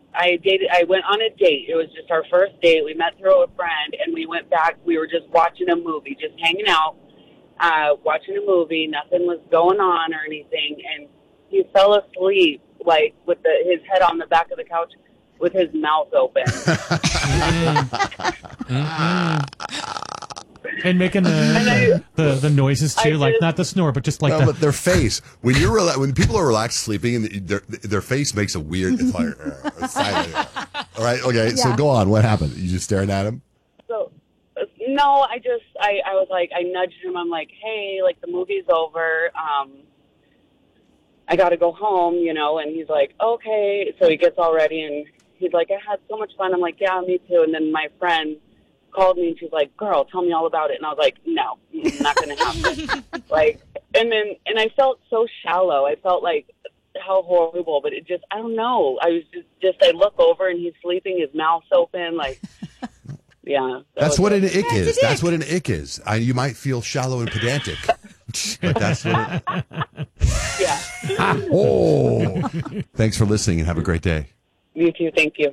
I went on a date. It was just our first date. We met through a friend, and we went back. We were just watching a movie, just hanging out, watching a movie. Nothing was going on or anything, and he fell asleep, like, with his head on the back of the couch with his mouth open. And making the noises too, like not the snore, but just like but their face. When when people are relaxed sleeping, and their face makes a weird. It's like silent. All right, okay. Yeah. So go on. What happened? You just staring at him? So no, I was like, I nudged him. I'm like, hey, like the movie's over. I got to go home, And he's like, okay. So he gets all ready, and he's like, I had so much fun. I'm like, yeah, me too. And then my friend called me, and she's like, girl, tell me all about it. And I was like, no, not going to happen. And I felt so shallow. I felt like how horrible, but it just, I don't know. I was I look over, and he's sleeping, his mouth's open, like, yeah. That's what an ick is. That's what an ick is. You might feel shallow and pedantic, but that's what yeah. Oh, thanks for listening, and have a great day. You too. Thank you.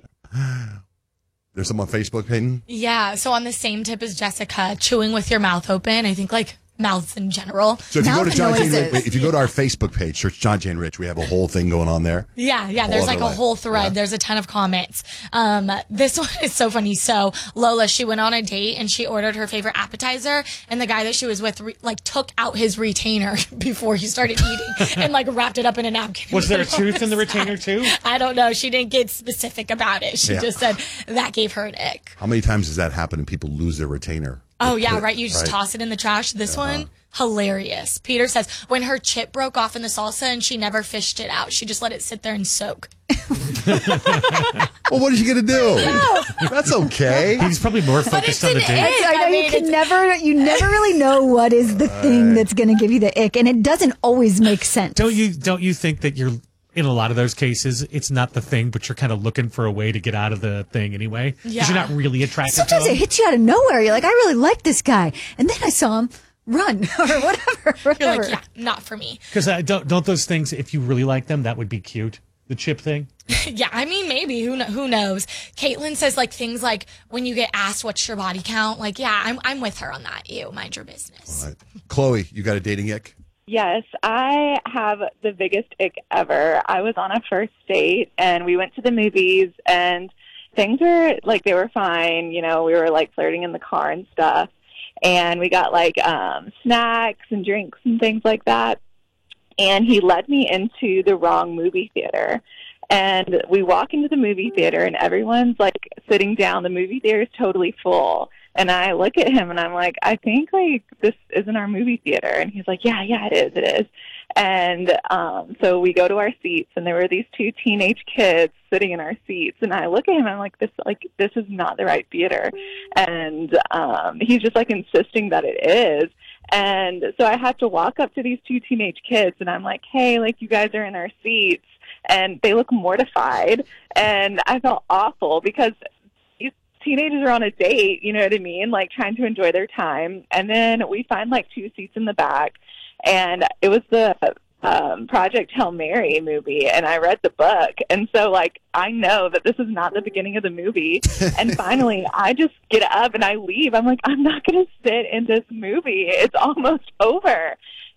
There's some on Facebook, Peyton? Yeah, so on the same tip as Jessica, chewing with your mouth open, I think, like, mouths in general. So if you go to if you go to our Facebook page, search John Jane Rich, we have a whole thing going on there. Yeah, there's like a whole thread. Yeah. There's a ton of comments. This one is so funny. So Lola, she went on a date and she ordered her favorite appetizer, and the guy that she was with took out his retainer before he started eating and wrapped it up in a napkin. Was there a tooth in the retainer too? I don't know. She didn't get specific about it. She just said that gave her an ick. How many times does that happen and people lose their retainer? Oh, yeah, right. You just toss it in the trash. This one, hilarious. Peter says, when her chip broke off in the salsa and she never fished it out, she just let it sit there and soak. Well, what is she going to do? No. That's okay. He's probably more focused on the date. I know you never really know what is the thing that's going to give you the ick, and it doesn't always make sense. Don't you think that you're... In a lot of those cases, it's not the thing, but you're kind of looking for a way to get out of the thing anyway. Because you're not really attracted to him. Sometimes it hits you out of nowhere. You're like, I really like this guy. And then I saw him run or whatever. You're like, yeah, not for me. Because don't those things, if you really like them, that would be cute? The chip thing? Yeah, I mean, maybe. Who knows? Caitlin says, things like when you get asked what's your body count, I'm with her on that. You mind your business. All right. Chloe, you got a dating ick? Yes, I have the biggest ick ever. I was on a first date, and we went to the movies, and things were, they were fine. We were, flirting in the car and stuff, and we got, snacks and drinks and things like that, and he led me into the wrong movie theater. And we walk into the movie theater, and everyone's, sitting down. The movie theater is totally full. And I look at him, and I'm like, I think, this isn't our movie theater. And he's like, yeah, it is. And so we go to our seats, and there were these two teenage kids sitting in our seats. And I look at him, and I'm like, this is not the right theater. And he's just, insisting that it is. And so I have to walk up to these two teenage kids, and I'm like, hey, you guys are in our seats. And they look mortified. And I felt awful because teenagers are on a date, you know what I mean? Trying to enjoy their time. And then we find two seats in the back, and it was the Project Hail Mary movie, and I read the book. And so I know that this is not the beginning of the movie. And finally I just get up and I leave. I'm like, I'm not going to sit in this movie. It's almost over.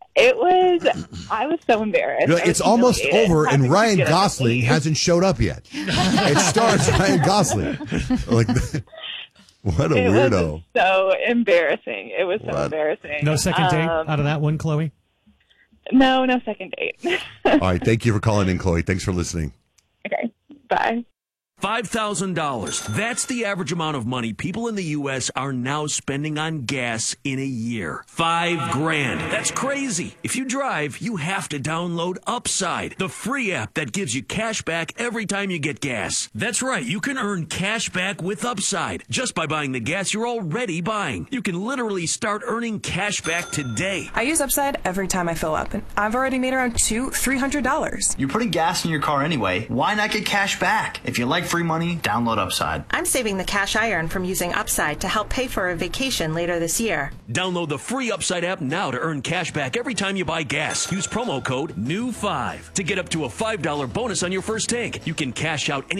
I was so embarrassed. It's almost over, and Ryan Gosling hasn't showed up yet. It stars Ryan Gosling. What a weirdo. Was so embarrassing. It was so embarrassing. No second date out of that one, Chloe? No second date. All right. Thank you for calling in, Chloe. Thanks for listening. Okay. Bye. $5,000. That's the average amount of money people in the U.S. are now spending on gas in a year. $5,000. That's crazy. If you drive, you have to download Upside, the free app that gives you cash back every time you get gas. That's right. You can earn cash back with Upside just by buying the gas you're already buying. You can literally start earning cash back today. I use Upside every time I fill up, and I've already made around $300. You're putting gas in your car anyway. Why not get cash back? If you like free money, download Upside. I'm saving the cash I earn from using Upside to help pay for a vacation later this year. Download the free Upside app now to earn cash back every time you buy gas. Use promo code NEW5 to get up to a $5 bonus on your first tank. You can cash out any